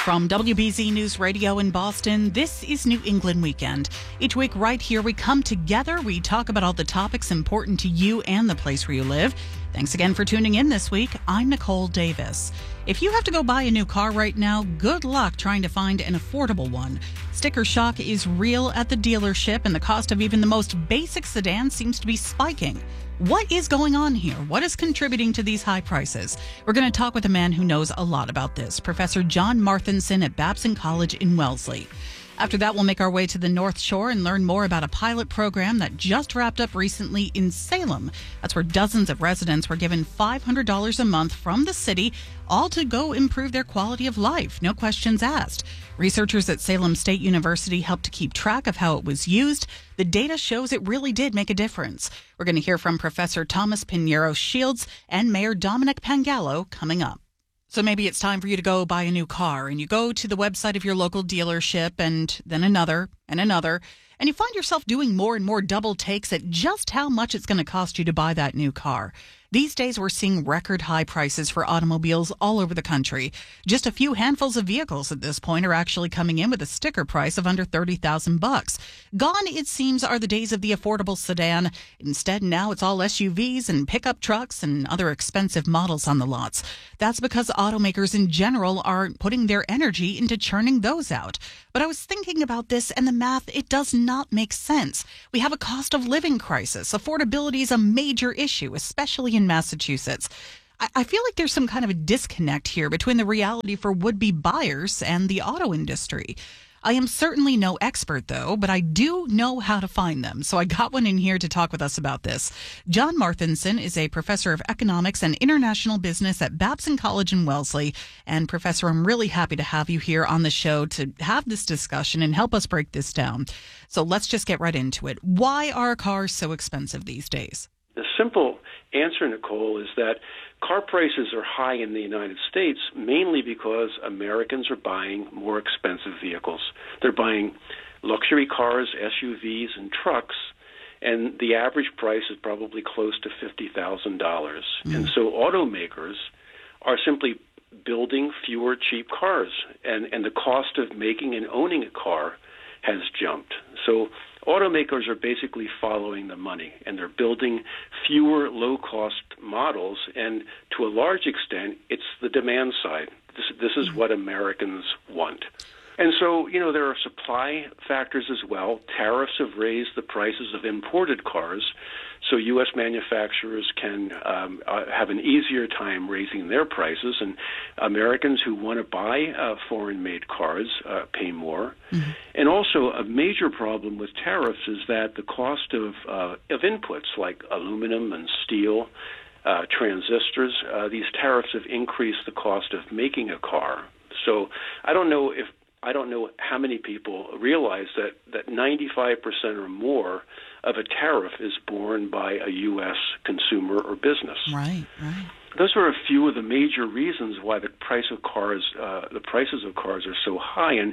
From WBZ News Radio in Boston, this is New England Weekend. Each week right here we come together, we talk about all the topics important to you and the place where you live. Thanks again for tuning in this week. I'm Nicole Davis. If you have to go buy a new car right now, good luck trying to find an affordable one. Sticker shock is real at the dealership, and the cost of even the most basic sedan seems to be spiking. What is going on here? What is contributing to these high prices? We're going to talk with a man who knows a lot about this, Professor John Marthinson at Babson College in Wellesley. After that, we'll make our way to the North Shore and learn more about a pilot program that just wrapped up recently in Salem. That's where dozens of residents were given $500 a month from the city, all to go improve their quality of life, no questions asked. Researchers at Salem State University helped to keep track of how it was used. The data shows it really did make a difference. We're going to hear from Professor Thomas Pinheiro Shields and Mayor Dominic Pangallo coming up. So maybe it's time for you to go buy a new car, and you go to the website of your local dealership and then another, and you find yourself doing more and more double takes at just how much it's going to cost you to buy that new car. These days, we're seeing record high prices for automobiles all over the country. Just a few handfuls of vehicles at this point are actually coming in with a sticker price of under $30,000. Gone, it seems, are the days of the affordable sedan. Instead, now it's all SUVs and pickup trucks and other expensive models on the lots. That's because automakers in general are putting their energy into churning those out. But I was thinking about this, and the math, it does not make sense. We have a cost of living crisis. Affordability is a major issue, especially in Massachusetts. I feel like there's some kind of a disconnect here between the reality for would-be buyers and the auto industry. I am certainly no expert, though, but I do know how to find them. So I got one in here to talk with us about this. John Marthinson is a professor of economics and international business at Babson College in Wellesley. And Professor, I'm really happy to have you here on the show to have this discussion and help us break this down. So let's just get right into it. Why are cars so expensive these days? The simple answer, Nicole, is that car prices are high in the United States mainly because Americans are buying more expensive vehicles. They're buying luxury cars, SUVs, and trucks, and the average price is probably close to $50,000. And so automakers are simply building fewer cheap cars, and the cost of making and owning a car has jumped. So automakers are basically following the money, and they're building fewer low-cost models, and to a large extent, it's the demand side. This is what Americans want. And so, there are supply factors as well. Tariffs have raised the prices of imported cars, so U.S. manufacturers can have an easier time raising their prices, and Americans who want to buy foreign-made cars pay more. And also, a major problem with tariffs is that the cost of inputs like aluminum and steel, transistors, these tariffs have increased the cost of making a car. So I don't know how many people realize that 95% or more of a tariff is borne by a U.S. consumer or business. Right. Those are a few of the major reasons why the prices of cars are so high, and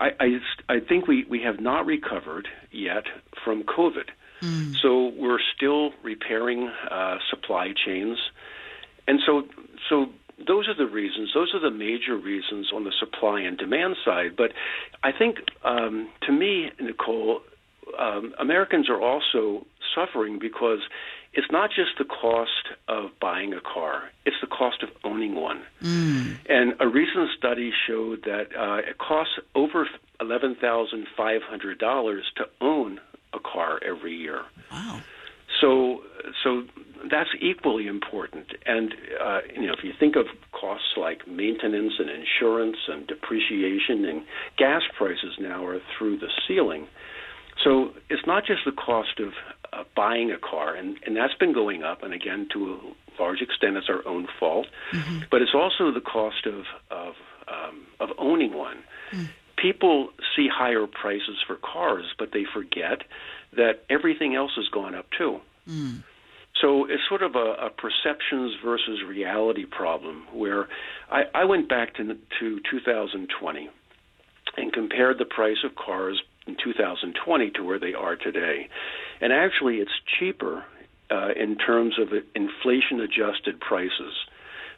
I think we have not recovered yet from COVID. So we're still repairing supply chains, and so those are the reasons. Those are the major reasons on the supply and demand side. But I think, to me, Nicole, Americans are also suffering because it's not just the cost of buying a car, it's the cost of owning one. And a recent study showed that it costs over $11,500 to own a car every year. Wow. So that's equally important. And, if you think of costs like maintenance and insurance and depreciation, and gas prices now are through the ceiling. So it's not just the cost of buying a car, and that's been going up, and again, to a large extent, it's our own fault. But it's also the cost of owning one. People see higher prices for cars, but they forget that everything else has gone up too. So it's sort of a perceptions versus reality problem where I went back to 2020 and compared the price of cars in 2020 to where they are today. And actually it's cheaper in terms of inflation-adjusted prices.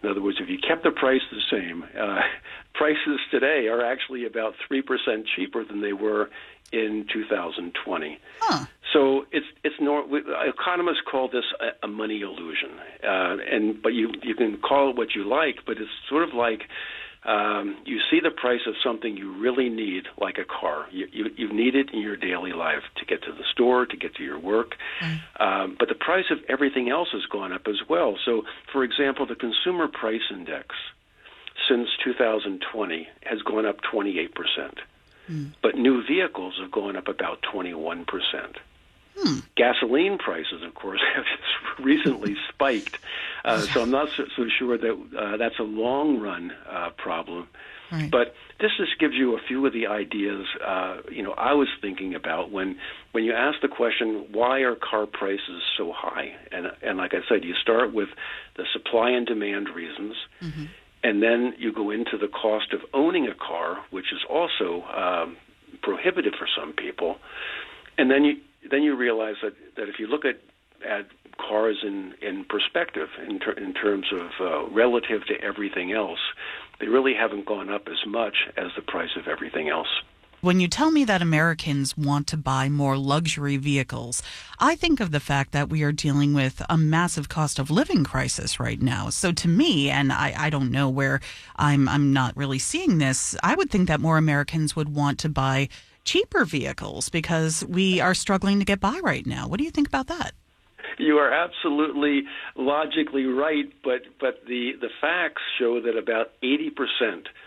In other words, if you kept the price the same, prices today are actually about 3% cheaper than they were in 2020. Huh. So economists call this a money illusion, but you can call it what you like, but it's sort of like you see the price of something you really need, like a car. You need it in your daily life to get to the store, to get to your work. But the price of everything else has gone up as well. So, for example, the Consumer Price Index since 2020 has gone up 28%. But new vehicles have gone up about 21%. Gasoline prices, of course, have just recently spiked. So I'm not so sure that that's a long-run problem. Right. But this just gives you a few of the ideas I was thinking about when you ask the question, why are car prices so high? And like I said, you start with the supply and demand reasons. And then you go into the cost of owning a car, which is also prohibitive for some people. And then you realize that if you look at cars in perspective, in terms of relative to everything else, they really haven't gone up as much as the price of everything else. When you tell me that Americans want to buy more luxury vehicles, I think of the fact that we are dealing with a massive cost of living crisis right now. So to me, and I don't know where I'm not really seeing this, I would think that more Americans would want to buy cheaper vehicles because we are struggling to get by right now. What do you think about that? You are absolutely logically right, but the facts show that about 80%